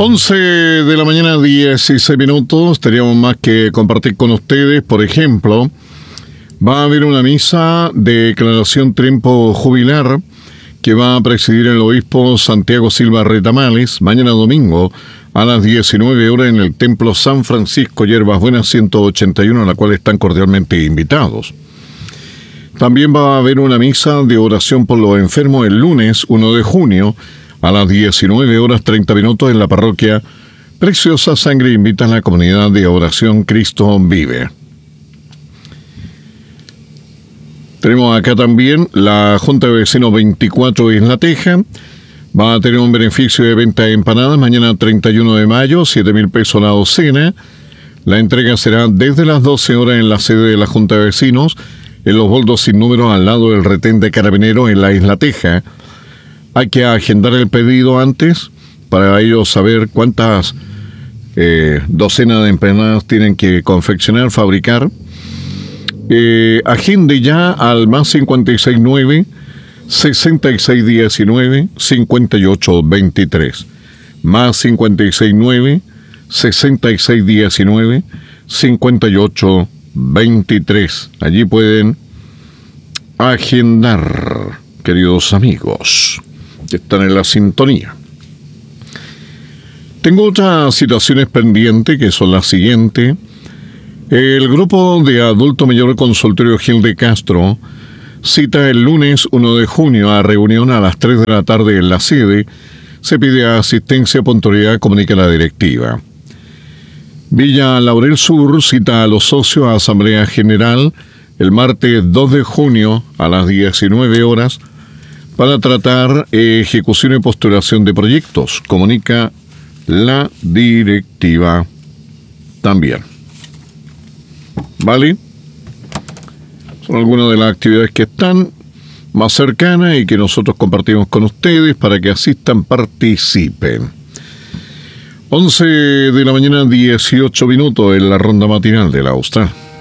11 de la mañana, 16 minutos. Teníamos más que compartir con ustedes. Por ejemplo, va a haber una misa de declaración tiempo jubilar que va a presidir el obispo Santiago Silva Retamales mañana domingo a las 19 horas en el Templo San Francisco Hierbas Buenas 181, a la cual están cordialmente invitados. También va a haber una misa de oración por los enfermos el lunes 1 de junio a las 19 horas 30 minutos en la parroquia Preciosa Sangre. Invita a la comunidad de oración Cristo Vive. Tenemos acá también la Junta de Vecinos 24 Isla Teja. Va a tener un beneficio de venta de empanadas mañana 31 de mayo, 7,000 pesos la docena. La entrega será desde las 12 horas en la sede de la Junta de Vecinos, en los boldos sin número al lado del retén de Carabineros en la Isla Teja. Hay que agendar el pedido antes para ellos saber cuántas docenas de empanadas tienen que confeccionar, fabricar. Agende ya al más 569 6619 5823, más 569 6619 5823. Allí pueden agendar, queridos amigos que están en la sintonía. Tengo otras situaciones pendientes que son las siguientes. El grupo de adulto mayor Consultorio Gil de Castro cita el lunes 1 de junio a reunión a las 3 de la tarde en la sede. Se pide asistencia, puntualidad, comunica la directiva. Villa Laurel Sur cita a los socios a Asamblea General el martes 2 de junio a las 19 horas para tratar ejecución y postulación de proyectos. Comunica la directiva también. ¿Vale? Son algunas de las actividades que están más cercanas y que nosotros compartimos con ustedes para que asistan, participen. 11 de la mañana, 18 minutos en la ronda matinal de la Austral.